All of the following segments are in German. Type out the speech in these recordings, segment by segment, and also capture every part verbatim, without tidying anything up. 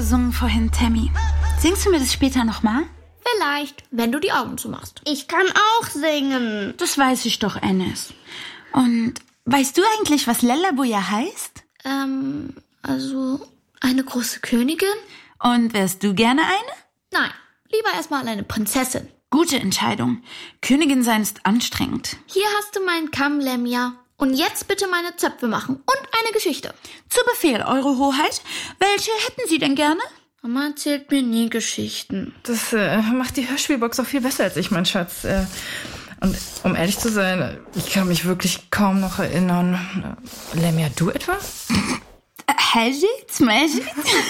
gesungen vorhin, Tammy. Singst du mir das später nochmal? Vielleicht, wenn du die Augen zumachst. Ich kann auch singen. Das weiß ich doch, Enes. Und weißt du eigentlich, was Lallabuja heißt? Ähm, also eine große Königin? Und wärst du gerne eine? Nein, lieber erstmal eine Prinzessin. Gute Entscheidung. Königin sein ist anstrengend. Hier hast du meinen Kamm, Lemja. Und jetzt bitte meine Zöpfe machen und eine Geschichte. Zu Befehl, Eure Hoheit. Welche hätten Sie denn gerne? Mama erzählt mir nie Geschichten. Das äh, macht die Hörspielbox auch viel besser als ich, mein Schatz. Äh, und um ehrlich zu sein, ich kann mich wirklich kaum noch erinnern. Äh, Lemja, du etwa? Hajit, Majid?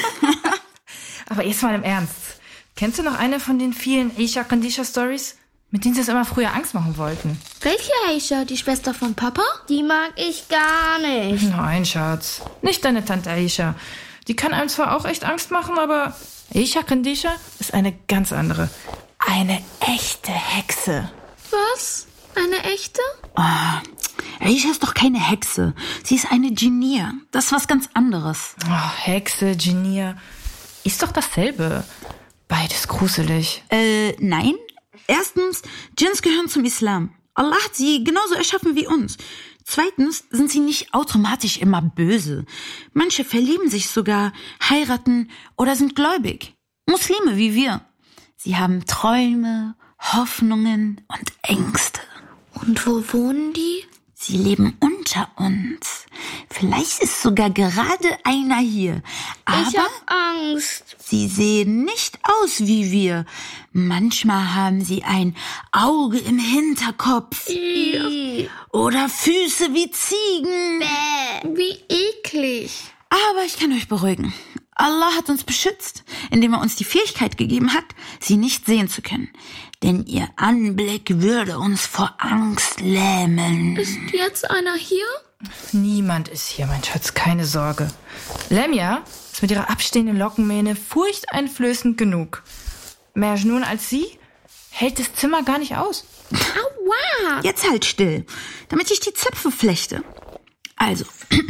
Aber jetzt mal im Ernst. Kennst du noch eine von den vielen Aisha Kandisha Stories, mit denen sie es immer früher Angst machen wollten? Welche Aisha? Die Schwester von Papa? Die mag ich gar nicht. Nein, Schatz. Nicht deine Tante Aisha. Die kann einem zwar auch echt Angst machen, aber Aisha Kandisha ist eine ganz andere. Eine echte Hexe. Was? Eine echte? Oh, Aisha ist doch keine Hexe. Sie ist eine Dschinnier. Das ist was ganz anderes. Oh, Hexe, Dschinnier. Ist doch dasselbe. Beides gruselig. Äh, nein. Erstens, Djinns gehören zum Islam. Allah hat sie genauso erschaffen wie uns. Zweitens sind sie nicht automatisch immer böse. Manche verlieben sich sogar, heiraten oder sind gläubig. Muslime wie wir. Sie haben Träume, Hoffnungen und Ängste. Und wo wohnen die? Sie leben unter uns. Vielleicht ist sogar gerade einer hier. Aber ich hab Angst. Sie sehen nicht aus wie wir. Manchmal haben sie ein Auge im Hinterkopf. I. Oder Füße wie Ziegen. Bäh. Wie eklig. Aber ich kann euch beruhigen. Allah hat uns beschützt, indem er uns die Fähigkeit gegeben hat, sie nicht sehen zu können. Denn ihr Anblick würde uns vor Angst lähmen. Ist jetzt einer hier? Niemand ist hier, mein Schatz, keine Sorge. Lemja ist mit ihrer abstehenden Lockenmähne furchteinflößend genug. Majnun als sie hält das Zimmer gar nicht aus. Aua! Jetzt halt still, damit ich die Zöpfe flechte. Also,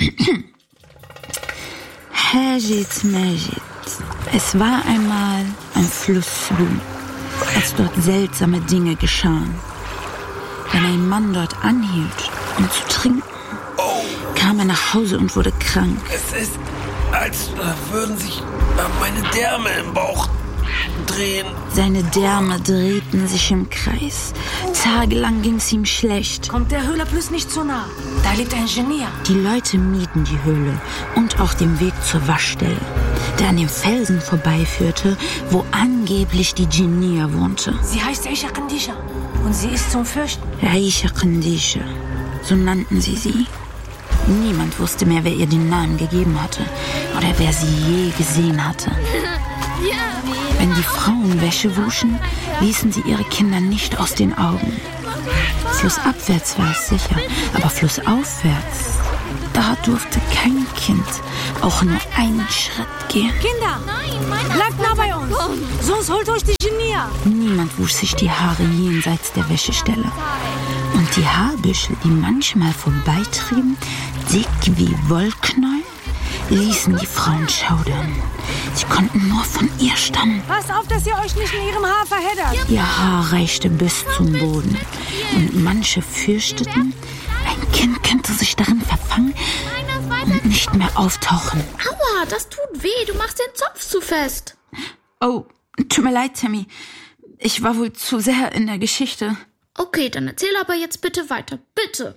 Hajit Majid. Es war einmal ein Fluss, als dort seltsame Dinge geschahen. Wenn ein Mann dort anhielt, um zu trinken, kam er nach Hause und wurde krank. Es ist, als äh, würden sich äh, meine Därme im Bauch drehen. Seine Därme drehten sich im Kreis. Tagelang ging's ihm schlecht. Kommt der Höhle bloß nicht zu nah. Da lebt ein Genie. Die Leute mieden die Höhle und auch den Weg zur Waschstelle, der an dem Felsen vorbeiführte, wo angeblich die Dschinnier wohnte. Sie heißt Aisha Kandisha und sie ist zum Fürchten. Aisha Kandisha, so nannten sie sie. Niemand wusste mehr, wer ihr den Namen gegeben hatte oder wer sie je gesehen hatte. Wenn die Frauen Wäsche wuschen, ließen sie ihre Kinder nicht aus den Augen. Flussabwärts war es sicher, aber flussaufwärts, da durfte kein Kind auch nur einen Schritt gehen. Kinder, bleibt nah bei uns, sonst holt euch die Genie. Niemand wusch sich die Haare jenseits der Wäschestelle. Und die Haarbüschel, die manchmal vorbeitrieben, dick wie Wollknäuel, ließen die Frauen schaudern. Sie konnten nur von ihr stammen. Passt auf, dass ihr euch nicht in ihrem Haar verheddert. Ihr Haar reichte bis zum Boden. Und manche fürchteten, ein Kind könnte sich darin verfangen und nicht mehr auftauchen. Aua, das tut weh. Du machst den Zopf zu fest. Oh, tut mir leid, Tammy. Ich war wohl zu sehr in der Geschichte. Okay, dann erzähl aber jetzt bitte weiter. Bitte.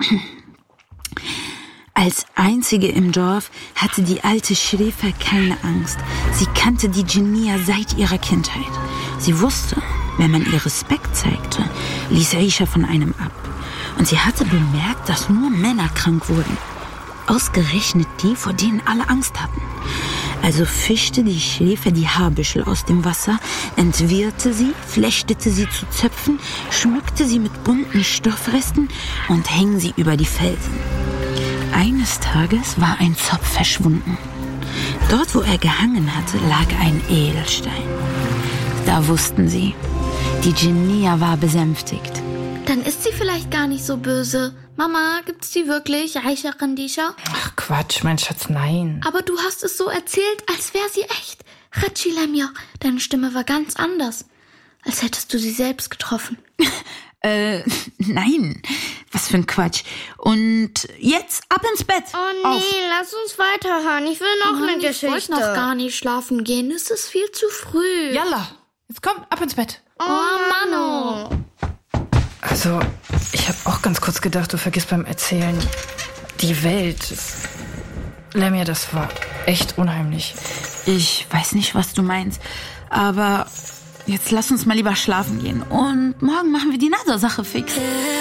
Als einzige im Dorf hatte die alte Schrifa keine Angst. Sie kannte die Dschinnier seit ihrer Kindheit. Sie wusste, wenn man ihr Respekt zeigte, ließ Aisha von einem ab. Und sie hatte bemerkt, dass nur Männer krank wurden. Ausgerechnet die, vor denen alle Angst hatten. Also fischte die Schläfer die Haarbüschel aus dem Wasser, entwirrte sie, flechtete sie zu Zöpfen, schmückte sie mit bunten Stoffresten und hing sie über die Felsen. Eines Tages war ein Zopf verschwunden. Dort, wo er gehangen hatte, lag ein Edelstein. Da wussten sie, die Dschinnier war besänftigt. Dann ist sie vielleicht gar nicht so böse. Mama, gibt's die wirklich, Aisha Kandisha? Ach Quatsch, mein Schatz, nein. Aber du hast es so erzählt, als wäre sie echt. Richie, Lemja, deine Stimme war ganz anders. Als hättest du sie selbst getroffen. Äh, nein. Was für ein Quatsch. Und jetzt ab ins Bett. Oh nee, Auf. lass uns weiterhören. Ich will noch eine Ich Geschichte. wollte noch gar nicht schlafen gehen. Es ist viel zu früh. Jalla, jetzt komm, ab ins Bett. Oh, Mano. Also, ich habe auch ganz kurz gedacht, du vergisst beim Erzählen die Welt. Lemja, das war echt unheimlich. Ich weiß nicht, was du meinst, aber jetzt lass uns mal lieber schlafen gehen. Und morgen machen wir die Nada-Sache fix.